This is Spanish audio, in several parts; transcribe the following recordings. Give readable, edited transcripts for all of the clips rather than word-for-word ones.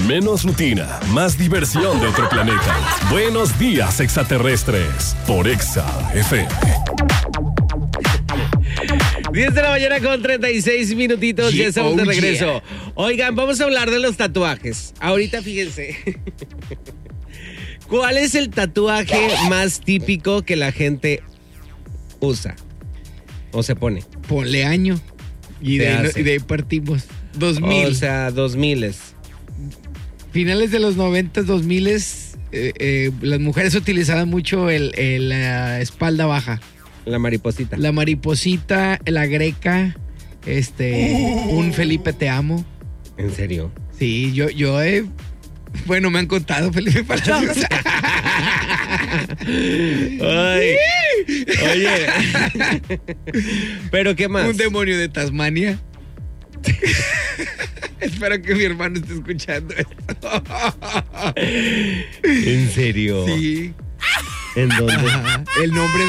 Menos rutina, más diversión de otro planeta. Buenos días, extraterrestres. Por Exa FM. 10 de la mañana con 36 minutitos. Ya estamos de regreso. Oigan, vamos a hablar de los tatuajes. Ahorita fíjense. ¿Cuál es el tatuaje más típico que la gente usa o se pone? Ponle año. Y de ahí partimos. 2000. O sea, 2000. Finales de los 90, 2000, las mujeres utilizaban mucho la espalda baja. La mariposita. La mariposita, la greca, un Felipe te amo. ¿En serio? Sí, yo he... Bueno, me han contado, Felipe Palacios. Ay, oye. ¿Pero qué más? Un demonio de Tasmania. Espero que mi hermano esté escuchando esto. ¿En serio? Sí. ¿En dónde? Ajá. El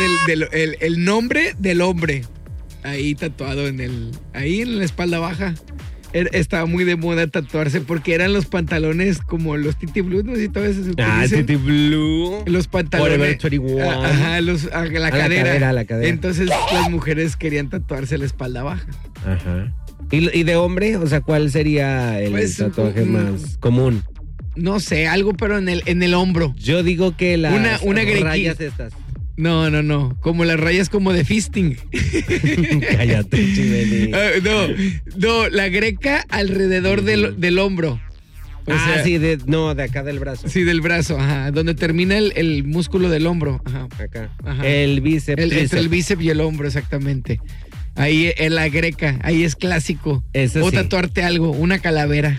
nombre del hombre. Ahí tatuado ahí en la espalda baja. Estaba muy de moda tatuarse porque eran los pantalones como los Titi Blue, no sé si todavía se utilizan. Titi Blue. Los pantalones. Forever 21. Ajá, la cadera. La cadera. Entonces las mujeres querían tatuarse la espalda baja. Ajá. ¿Y de hombre? O sea, ¿cuál sería el tatuaje más común? No sé, algo pero en el hombro. Yo digo que las una rayas estas. No. Como las rayas como de fisting. Cállate, Chimeni. No, la greca alrededor del hombro. O sea, sí, de acá del brazo. Sí, del brazo, ajá. Donde termina el músculo del hombro. Ajá. Acá. Ajá. El bíceps. Entre el bíceps y el hombro, exactamente. Ahí en la greca, ahí es clásico. Eso o sí. Tatuarte algo, una calavera.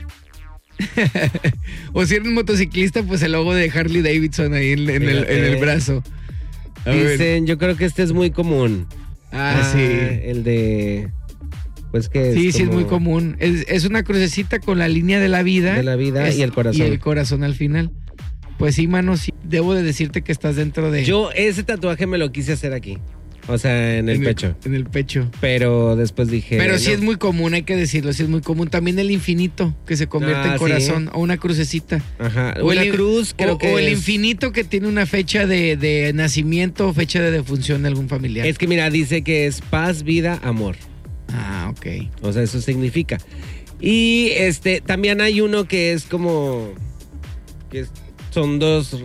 O si eres un motociclista, pues el logo de Harley Davidson ahí en el brazo. Dicen, yo creo que este es muy común. Sí. El de... Pues que sí, es muy común. Es una crucecita con la línea de la vida. De la vida y el corazón. Y el corazón al final. Pues sí, mano, sí. Debo de decirte que estás dentro de... Yo ese tatuaje me lo quise hacer aquí. O sea, en el pecho. En el pecho. Pero después dije... Pero sí es muy común, hay que decirlo, sí es muy común. También el infinito, que se convierte en corazón. ¿Sí? O una crucecita. Ajá. O una cruz, creo que o el infinito que tiene una fecha de nacimiento o fecha de defunción de algún familiar. Es que mira, dice que es paz, vida, amor. Ah, ok. O sea, eso significa. Y también hay uno que es como... son dos,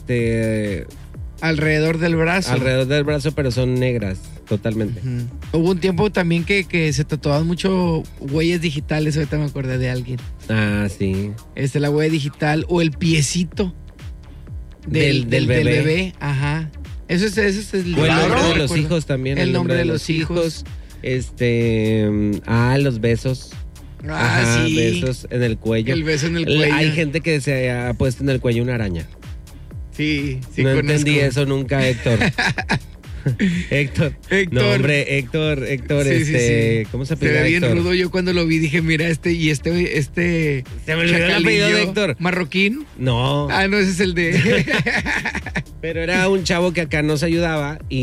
alrededor del brazo. Alrededor del brazo, pero son negras, totalmente. Hubo un tiempo también que se tatuaban mucho huellas digitales, ahorita me acordé de alguien. Ah, sí. La huella digital o el piecito del bebé. Ajá. Eso es el o el nombre de los hijos también. El nombre de los hijos. Los besos. Ajá, sí. Besos en el cuello. El beso en el cuello. Hay gente que se ha puesto en el cuello una araña. Sí, no entendí eso nunca, Héctor. Héctor. No, hombre, Héctor, sí. ¿Cómo se apellida? Se ve bien Héctor? rudo. Yo cuando lo vi dije, mira, Se me olvidó el apellido de Héctor. ¿Marroquín? No. No, ese es el de... Pero era un chavo que acá nos ayudaba y